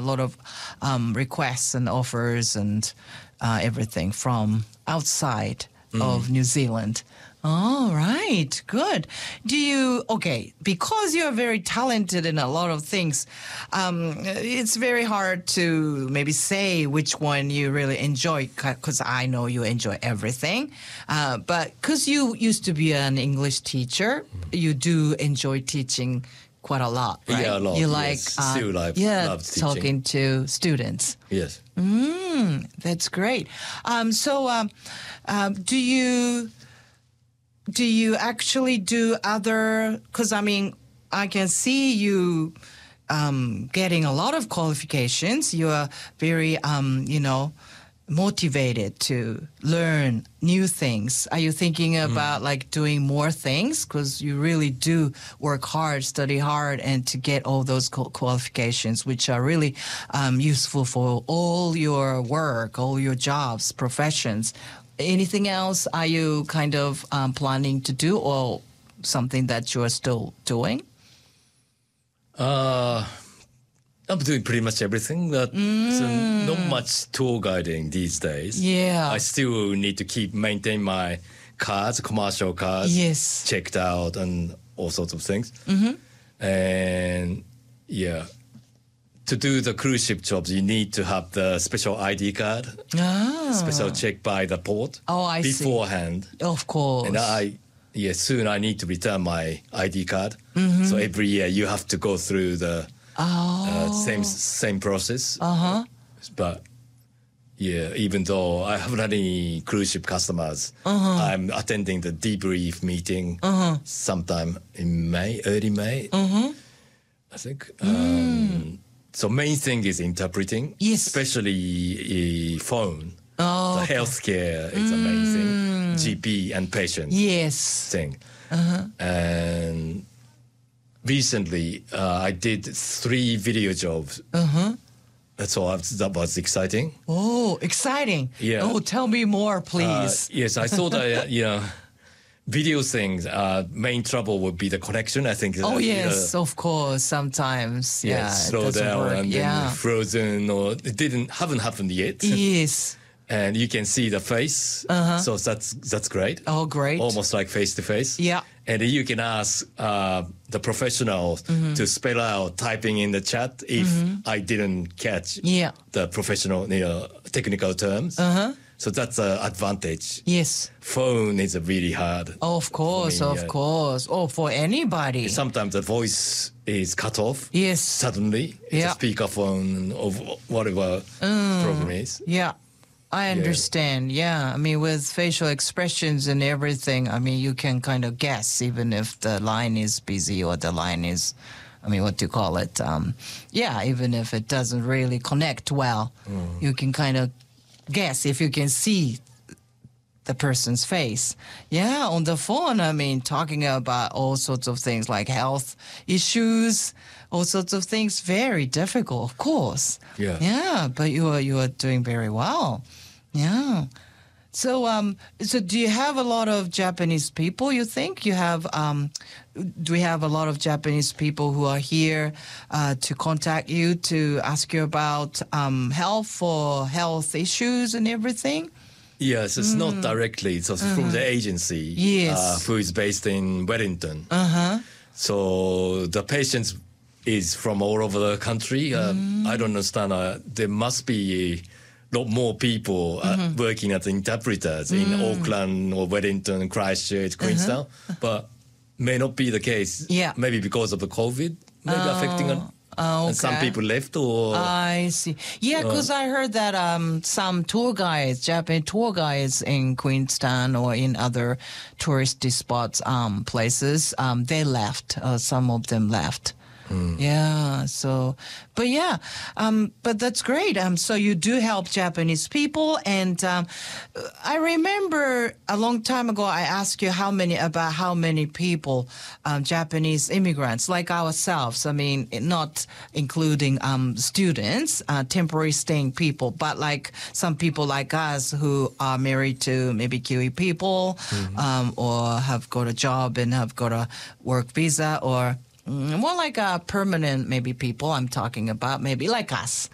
lot of requests and offers and everything from outside of New Zealand. All right, good. Because you're very talented in a lot of things, it's very hard to maybe say which one you really enjoy, because I know you enjoy everything. But because you used to be an English teacher, you do enjoy teaching quite a lot, right? Yeah, a lot. You like, Still love teaching. talking to students. Yes. That's great. Do you actually do other, because I can see you getting a lot of qualifications. You are very, motivated to learn new things. Are you thinking about doing more things? Because you really do work hard, study hard, and to get all those qualifications, which are really useful for all your work, all your jobs, professions. Anything else are you kind of planning to do, or something that you are still doing? I'm doing pretty much everything. So not much tour guiding these days. Yeah. I still need to maintain my cards, commercial cards, Yes. checked out and all sorts of things. And to do the cruise ship jobs, you need to have the special ID card, special check by the port beforehand. Of course. And soon I need to return my ID card. So every year you have to go through the same process. But even though I haven't had any cruise ship customers, I'm attending the debrief meeting sometime in early May, I think. So main thing is interpreting, especially phone. The healthcare is amazing. GP and patient thing. And recently, I did 3 video jobs. So that was exciting. Oh, exciting. Yeah. Oh, tell me more, please. Yes, I thought video things, main trouble would be the connection. I think. Of course. Sometimes, slow down and then frozen, or it haven't happened yet. Yes. And you can see the face, so that's great. Oh, great! Almost like face to face. Yeah. And you can ask the professional to spell out typing in the chat if I didn't catch the professional, technical terms. So that's an advantage. Yes. Phone is really hard. Oh, of course, of course. Oh, for anybody. Sometimes the voice is cut off. Yes. Suddenly, it's a speakerphone or whatever problem is. Yeah. I understand. Yeah. With facial expressions and everything, you can kind of guess even if the line is busy or the line is, what do you call it? Even if it doesn't really connect well, you can kind of guess if you can see the person's face. Yeah, on the phone, talking about all sorts of things like health issues, all sorts of things, very difficult, of course. Yeah. Yeah, but you are doing very well. Yeah. So do you have a lot of Japanese people, you think? Do we have a lot of Japanese people who are here to contact you, to ask you about health issues and everything? Yes, it's not directly. It's from the agency who is based in Wellington. So the patients is from all over the country. I don't understand. There must be a lot more people working as interpreters in Auckland or Wellington, Christchurch, Queenstown, but may not be the case. Yeah. Maybe because of the COVID, maybe affecting it. Okay. And some people left, or I see. Yeah, because I heard that some Japanese tour guides in Queenstown or in other touristy spots, places, they left. Some of them left. Yeah. So, but that's great. So you do help Japanese people, and I remember a long time ago I asked you how many people, Japanese immigrants like ourselves. Not including students, temporary staying people, but like some people like us who are married to maybe Kiwi people, or have got a job and have got a work visa, or more like a permanent maybe people I'm talking about, maybe like us.